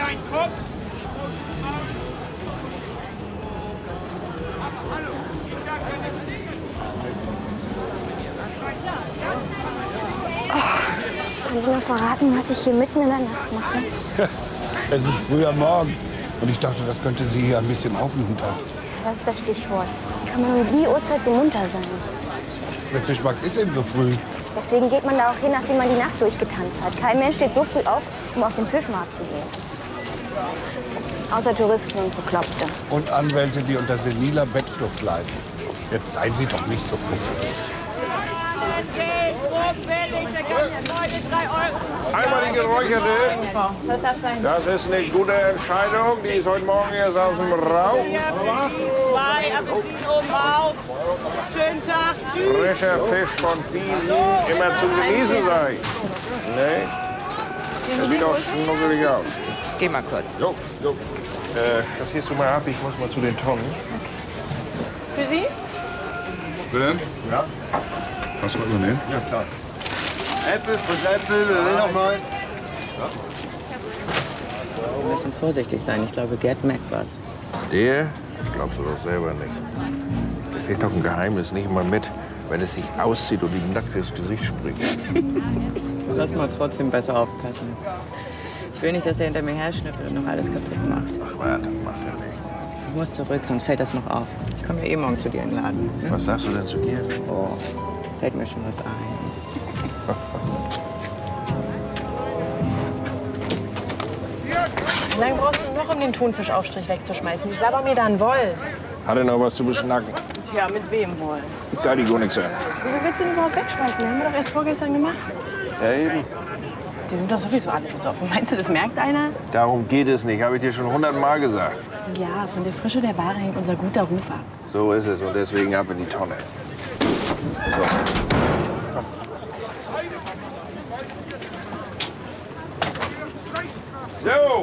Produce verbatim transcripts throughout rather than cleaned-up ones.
dein Kopf! Oh, können Sie mir verraten, was ich hier mitten in der Nacht mache? Es ist früher Morgen. Und ich dachte, das könnte Sie hier ein bisschen aufmuntern. Das ist das Stichwort. Wie kann man um die Uhrzeit so munter sein? Der Fischmarkt ist eben so früh. Deswegen geht man da auch hin, nachdem man die Nacht durchgetanzt hat. Kein Mensch steht so früh auf, um auf den Fischmarkt zu gehen. Außer Touristen und Bekloppte. Und Anwälte, die unter seniler Bettflucht leiden. Jetzt seien Sie doch nicht so puffelig. Einmal die geräucherte. Was darf sein? Das ist eine gute Entscheidung. Die ist heute Morgen erst aus dem Rauch. Zwei Apfelsinen oben auf. Schönen Tag. Tschüss. Frischer Fisch von Biesen. Immer zu genießen, sag ich. Nee? Das sieht auch schnuckelig aus. Geh mal kurz. Jo, jo. Äh, das hierst du mal ab. Ich muss mal zu den Tonnen. Für Sie? Bitte? Ja. Was wollen wir nehmen? Ja, klar. Äpfel, frische Äpfel, wer will noch mal? Wir müssen vorsichtig sein. Ich glaube, Gerd merkt was. Der? Das glaubst du doch selber nicht. Der kriegt doch ein Geheimnis nicht mal mit, wenn es sich auszieht und ihm nackt ins Gesicht springt. Lass mal trotzdem besser aufpassen. Ich will nicht, dass er hinter mir her schnüffelt und noch alles kaputt macht. Ach, warte, macht er nicht. Ich muss zurück, sonst fällt das noch auf. Ich komme ja eh morgen zu dir in den Laden. Ne? Was sagst du denn zu Gerd? Oh, fällt mir schon was ein. Wie lange brauchst du noch, um den Thunfischaufstrich wegzuschmeißen? Ich sabber mir da einen Woll. Hat er noch was zu beschnacken? Tja, mit wem wohl? Da die gar nichts an. Wieso willst du den überhaupt wegschmeißen? Den haben wir doch erst vorgestern gemacht. Ja, eben. Die sind doch sowieso alle besoffen. Meinst du, das merkt einer? Darum geht es nicht, habe ich dir schon hundertmal gesagt. Ja, von der Frische der Ware hängt unser guter Ruf ab. So ist es und deswegen ab in die Tonne. So. Komm. So.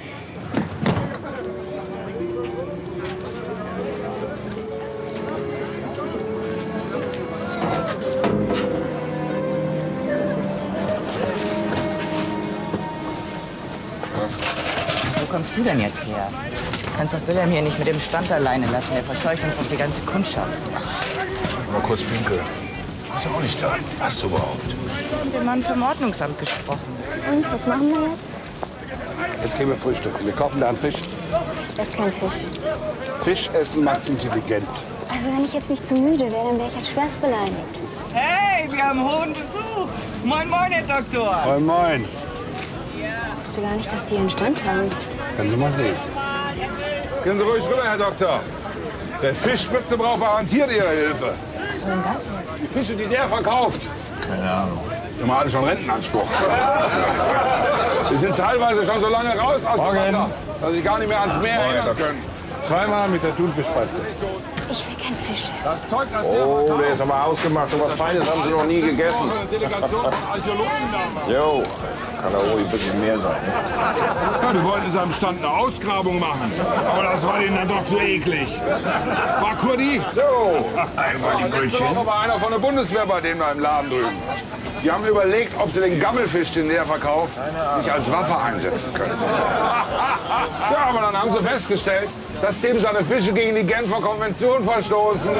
Wo kommst du denn jetzt her? Du kannst doch Wilhelm hier nicht mit dem Stand alleine lassen. Der verscheucht uns doch die ganze Kundschaft. Mal kurz pinkeln. Ist ja auch nicht da. Was überhaupt? Ich habe mit dem Mann vom Ordnungsamt gesprochen. Und, was machen wir jetzt? Jetzt gehen wir frühstücken. Wir kaufen da einen Fisch. Ich esse keinen Fisch. Fisch essen macht intelligent. Also, wenn ich jetzt nicht zu müde wäre, dann wäre ich jetzt schwerst beleidigt. Hey, wir haben hohen Besuch. Moin, moin, Herr Doktor. Moin, moin. Ich wusste gar nicht, dass die hier einen Stand haben. Können Sie mal sehen. Gehen Sie ruhig rüber, Herr Doktor. Der Fischspitze braucht garantiert Ihre Hilfe. Was soll denn das jetzt? Die Fische, die der verkauft. Keine Ahnung. Die haben alle schon Rentenanspruch. Die sind teilweise schon so lange raus aus dem Wasser, dass sie gar nicht mehr ans Meer erinnern können. Zweimal mit der Thunfischpaste. Ich will keinen Fisch. Das Zeug, das Oh, der ist aber ausgemacht. So was Feines haben Sie noch nie gegessen. Delegation von Archäologen damals. Jo, kann doch ruhig ein bisschen mehr sein. Ja, die wollten in seinem Stand eine Ausgrabung machen. Aber das war denen dann doch zu eklig. War Kurdi? So, einmal die Letzte Brötchen. Woche war einer von der Bundeswehr bei denen da im Laden drüben. Die haben überlegt, ob sie den Gammelfisch, den der verkauft, nicht als Waffe einsetzen können. Ja, aber dann haben sie festgestellt, dass dem seine Fische gegen die Genfer Konvention verstoßen.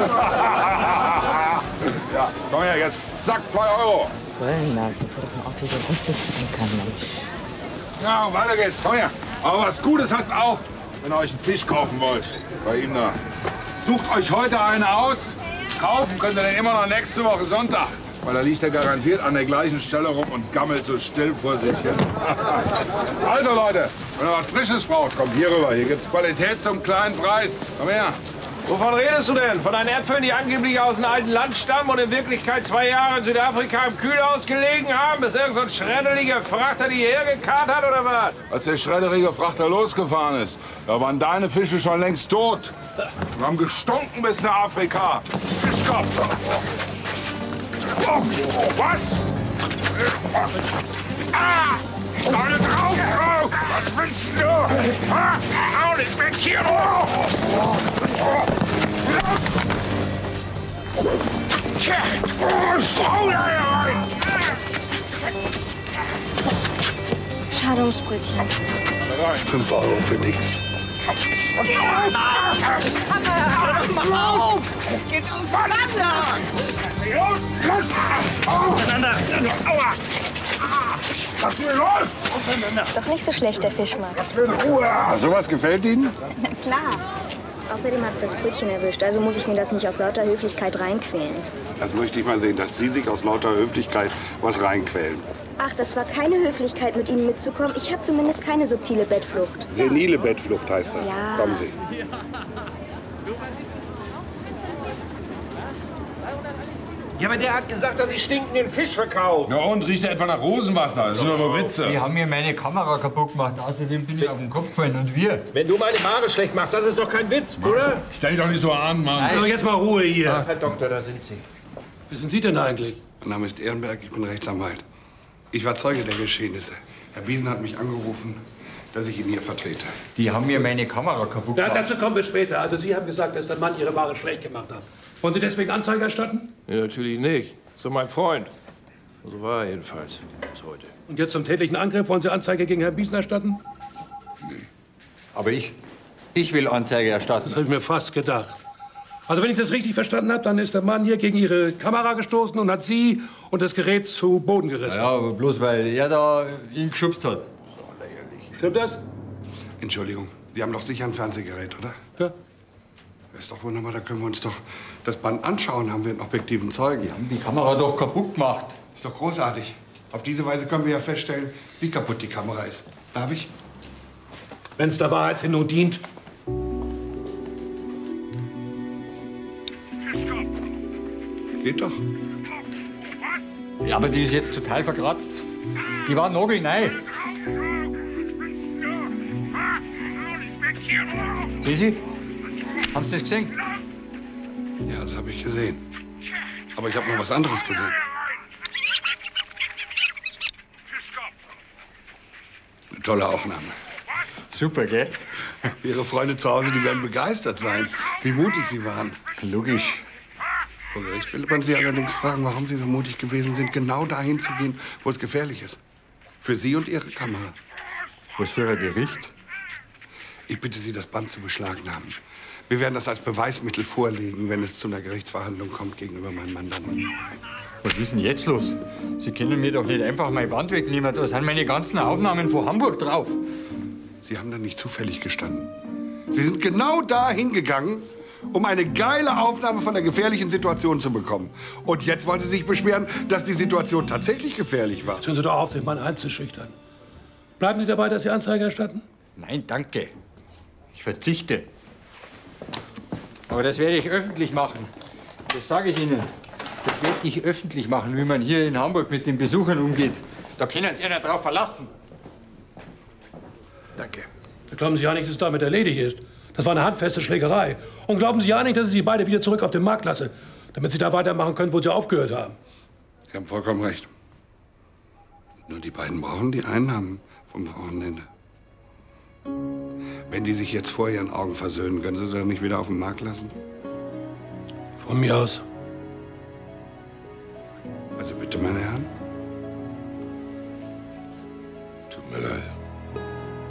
Ja, komm her jetzt. Zack, zwei Euro. Was soll denn das? Jetzt hör doch mal auf, hier so rumzuschwenkern, Mensch. Ja, und weiter geht's. Komm her. Aber was Gutes hat's auch, wenn ihr euch einen Fisch kaufen wollt. Bei ihm da. Sucht euch heute einen aus. Kaufen könnt ihr den immer noch nächste Woche Sonntag. Weil da liegt er garantiert an der gleichen Stelle rum und gammelt so still vor sich hin. Also Leute, wenn ihr was Frisches braucht, kommt hier rüber. Hier gibt's Qualität zum kleinen Preis. Komm her. Wovon redest du denn? Von deinen Äpfeln, die angeblich aus einem alten Land stammen und in Wirklichkeit zwei Jahre in Südafrika im Kühlhaus gelegen haben, bis irgend so ein schreddeliger Frachter die hierher gekarrt hat, oder was? Als der schredderige Frachter losgefahren ist, da waren deine Fische schon längst tot. Und haben gestunken bis nach Afrika. Fischkopf. Oh, was? Ah! Alle drauf! Oh, was willst du? Ah, hau nicht weg hier! Oh. Los! Tja, oh, hau da rein! Schade ums Brötchen. rein. Fünf Euro für nix. Mach auf! Geht auseinander! Auseinander! Aua! Was ist hier los? Doch nicht so schlecht, der Fischmarkt. Ach, sowas gefällt Ihnen? Na klar. Außerdem hat's das Brötchen erwischt, also muss ich mir das nicht aus lauter Höflichkeit reinquälen. Das möchte ich mal sehen, dass Sie sich aus lauter Höflichkeit was reinquälen. Ach, das war keine Höflichkeit, mit Ihnen mitzukommen. Ich habe zumindest keine subtile Bettflucht. Senile Bettflucht heißt das. Ja. Kommen Sie. Ja, aber der hat gesagt, dass ich stinkenden Fisch verkaufe. Ja und, riecht er etwa nach Rosenwasser? Das sind doch nur Witze. Die haben mir meine Kamera kaputt gemacht. Außerdem bin ich auf den Kopf gefallen. Und wir? Wenn du meine Haare schlecht machst, das ist doch kein Witz, oder? Stell dich doch nicht so an, Mann. Aber jetzt mal Ruhe hier. Herr Doktor, da sind Sie. Wer sind Sie denn eigentlich? Mein Name ist Ehrenberg, ich bin Rechtsanwalt. Ich war Zeuge der Geschehnisse. Herr Biesen hat mich angerufen, dass ich ihn hier vertrete. Die haben mir meine Kamera kaputt Ja, gemacht. dazu kommen wir später. Also Sie haben gesagt, dass der Mann Ihre Ware schlecht gemacht hat. Wollen Sie deswegen Anzeige erstatten? Ja, natürlich nicht. So mein Freund. So war er jedenfalls bis heute. Und jetzt zum tätlichen Angriff wollen Sie Anzeige gegen Herrn Biesen erstatten? Aber ich, ich will Anzeige erstatten. Das habe ich mir fast gedacht. Also wenn ich das richtig verstanden habe, dann ist der Mann hier gegen Ihre Kamera gestoßen und hat Sie und das Gerät zu Boden gerissen. Ja, aber bloß weil er da ihn geschubst hat. Stimmt das? Entschuldigung, Sie haben doch sicher ein Fernsehgerät, oder? Ja. Das ist doch wunderbar, da können wir uns doch das Band anschauen, haben wir einen objektiven Zeugen. Die haben die Kamera doch kaputt gemacht. Ist doch großartig. Auf diese Weise können wir ja feststellen, wie kaputt die Kamera ist. Darf ich? Wenn es der Wahrheitsfindung dient. Geht doch. Ja, aber die ist jetzt total verkratzt. Die war nagelneu. Sehen Sie? Haben Sie das gesehen? Ja, das habe ich gesehen. Aber ich habe noch was anderes gesehen. Eine tolle Aufnahme. Super, gell? Ihre Freunde zu Hause, die werden begeistert sein, wie mutig Sie waren. Logisch. Vor Gericht will man Sie allerdings fragen, warum Sie so mutig gewesen sind, genau dahin zu gehen, wo es gefährlich ist. Für Sie und Ihre Kamera. Was für ein Gericht? Ich bitte Sie, das Band zu beschlagnahmen. Wir werden das als Beweismittel vorlegen, wenn es zu einer Gerichtsverhandlung kommt gegenüber meinem Mandanten. Was ist denn jetzt los? Sie können mir doch nicht einfach mein Band wegnehmen. Da sind meine ganzen Aufnahmen von Hamburg drauf. Sie haben da nicht zufällig gestanden. Sie sind genau da hingegangen, um eine geile Aufnahme von der gefährlichen Situation zu bekommen. Und jetzt wollen Sie sich beschweren, dass die Situation tatsächlich gefährlich war. Hören Sie doch auf, den Mann einzuschüchtern. Bleiben Sie dabei, dass Sie Anzeige erstatten? Nein, danke. Ich verzichte. Aber das werde ich öffentlich machen. Das sage ich Ihnen. Das werde ich öffentlich machen, wie man hier in Hamburg mit den Besuchern umgeht. Da können Sie sich drauf verlassen. Danke. Da glauben Sie ja nicht, dass es damit erledigt ist. Das war eine handfeste Schlägerei. Und glauben Sie ja nicht, dass ich Sie beide wieder zurück auf den Markt lasse, damit Sie da weitermachen können, wo Sie aufgehört haben. Sie haben vollkommen recht. Nur die beiden brauchen die Einnahmen vom Wochenende. Wenn die sich jetzt vor Ihren Augen versöhnen, können Sie sie dann nicht wieder auf den Markt lassen? Von mir aus. Also bitte, meine Herren. Tut mir leid.